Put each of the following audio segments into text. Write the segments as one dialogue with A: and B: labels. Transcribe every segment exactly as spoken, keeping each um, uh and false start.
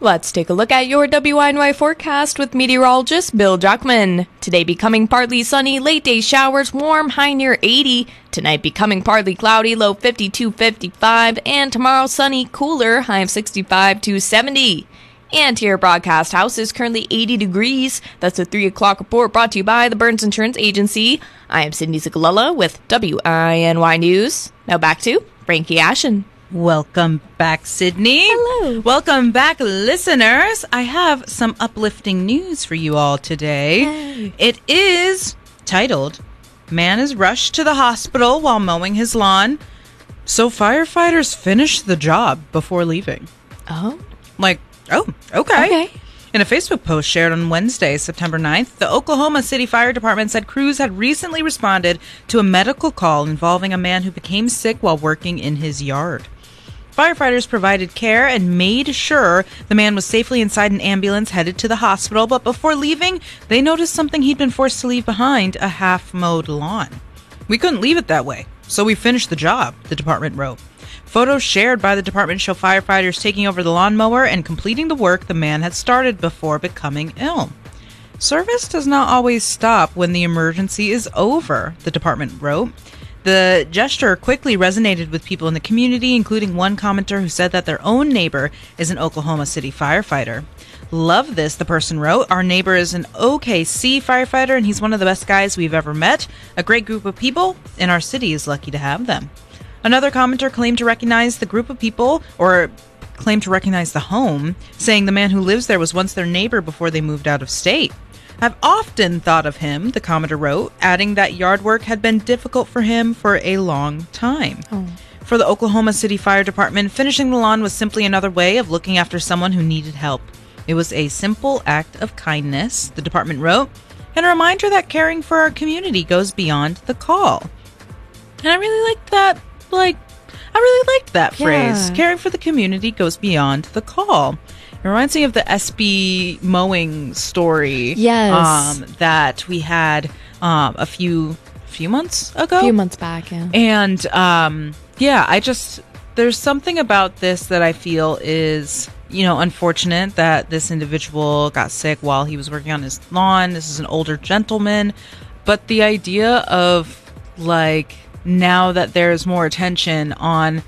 A: Let's take a look at your W I N Y forecast with meteorologist Bill Jackman. Today becoming partly sunny, late day showers, warm, high near eighty. Tonight becoming partly cloudy, low fifty-two, fifty-five. And tomorrow sunny, cooler, high of sixty-five to seventy. And here, Broadcast House is currently eighty degrees. That's a three o'clock report brought to you by the Burns Insurance Agency. I am Sydney Zigalella with W I N Y News. Now back to Frankie Ashen.
B: Welcome back, Sydney.
A: Hello.
B: Welcome back, listeners. I have some uplifting news for you all today.
A: Hey.
B: It is titled, Man is Rushed to the Hospital While Mowing His Lawn. So firefighters finish the job before leaving.
A: Oh.
B: Like, oh, okay.
A: Okay.
B: In a Facebook post shared on Wednesday, September ninth, the Oklahoma City Fire Department said crews had recently responded to a medical call involving a man who became sick while working in his yard. Firefighters provided care and made sure the man was safely inside an ambulance headed to the hospital, but before leaving, they noticed something he'd been forced to leave behind, a half-mowed lawn. We couldn't leave it that way, so we finished the job, the department wrote. Photos shared by the department show firefighters taking over the lawnmower and completing the work the man had started before becoming ill. Service does not always stop when the emergency is over, the department wrote. The gesture quickly resonated with people in the community, including one commenter who said that their own neighbor is an Oklahoma City firefighter. Love this, the person wrote. Our neighbor is an O K C firefighter, and he's one of the best guys we've ever met. A great group of people, and our city is lucky to have them. Another commenter claimed to recognize the group of people, or claimed to recognize the home, saying the man who lives there was once their neighbor before they moved out of state. I've often thought of him, the commenter wrote, adding that yard work had been difficult for him for a long time.
A: Oh.
B: For the Oklahoma City Fire Department, finishing the lawn was simply another way of looking after someone who needed help. It was a simple act of kindness, the department wrote, and a reminder that caring for our community goes beyond the call. And I really liked that, like, I really liked that phrase.
A: Yeah.
B: Caring for the community goes beyond the call. It reminds me of the S B mowing story.
A: Yes.
B: Um, that we had um, a few few months ago.
A: A few months back, yeah.
B: And um, yeah, I just, there's something about this that I feel is, you know, unfortunate that this individual got sick while he was working on his lawn. This is an older gentleman. But the idea of, like, now that there's more attention on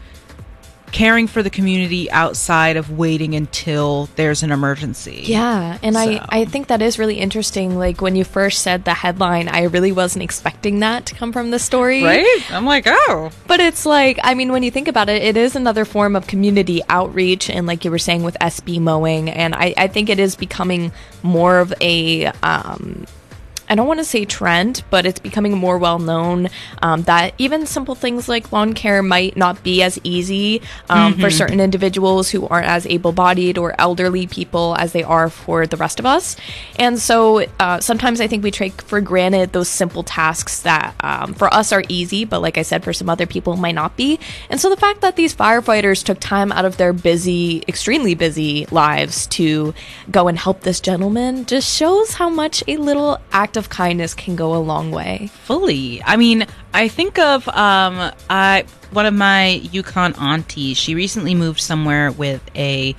B: caring for the community outside of waiting until there's an emergency.
A: Yeah, and
B: So.
A: I, I think that is really interesting. Like, when you first said the headline, I really wasn't expecting that to come from the story.
B: Right? I'm like, oh.
A: But it's like, I mean, when you think about it, it is another form of community outreach, and like you were saying with S B mowing, and I, I think it is becoming more of a... Um, I don't want to say trend, but it's becoming more well known um, that even simple things like lawn care might not be as easy um,
B: Mm-hmm.
A: for certain individuals who aren't as able-bodied or elderly people as they are for the rest of us. And so uh, sometimes I think we take for granted those simple tasks that um, for us are easy, but like I said, for some other people might not be. And so the fact that these firefighters took time out of their busy, extremely busy lives to go and help this gentleman just shows how much a little act of kindness can go a long way.
B: Fully. I mean, I think of um, I one of my Yukon aunties. She recently moved somewhere with a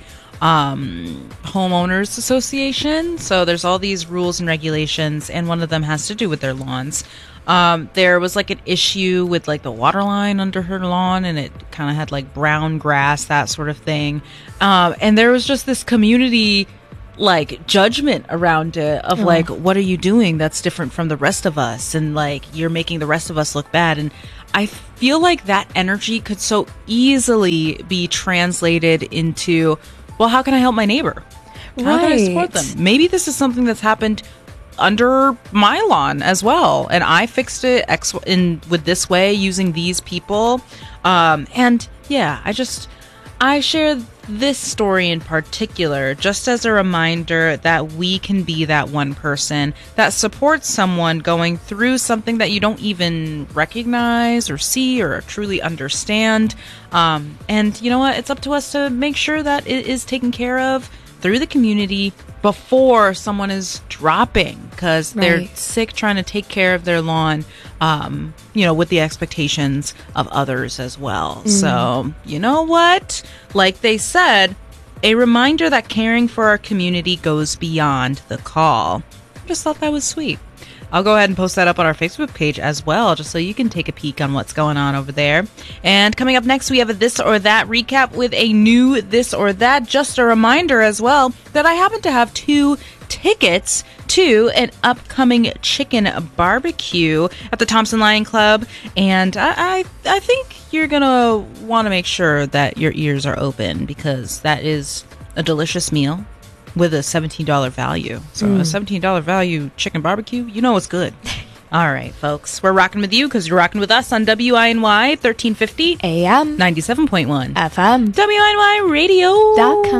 B: um, homeowners association. So there's all these rules and regulations, and one of them has to do with their lawns. Um, there was like an issue with like the water line under her lawn, and it kind of had like brown grass, that sort of thing. Um, and there was just this community like judgment around it of
A: Oh.
B: like, what are you doing that's different from the rest of us, and like you're making the rest of us look bad. And I feel like that energy could so easily be translated into, well, how can I help my neighbor? How can I support
A: Right.
B: them? Maybe this is something that's happened under my lawn as well, and I fixed it ex- in with this way using these people. Um, and yeah, I just I share this story in particular just as a reminder that we can be that one person that supports someone going through something that you don't even recognize or see or truly understand. Um, and you know what? It's up to us to make sure that it is taken care of through the community before someone is dropping because they're
A: Right.
B: sick trying to take care of their lawn, um, you know, with the expectations of others as well. So, you know what? Like they said, a reminder that caring for our community goes beyond the call. I just thought that was sweet. I'll go ahead and post that up on our Facebook page as well, just so you can take a peek on what's going on over there. And coming up next, we have a This or That recap with a new This or That. Just a reminder as well that I happen to have two tickets to an upcoming chicken barbecue at the Thompson Lion Club. And I, I, I think you're going to want to make sure that your ears are open, because that is a delicious meal with a seventeen dollars value. So mm. a seventeen dollars value chicken barbecue, you know it's good. All right, folks. We're rocking with you because you're rocking with us on W I N Y thirteen fifty
A: A M
B: ninety-seven point one
A: F M
B: W I N Y radio
A: dot com.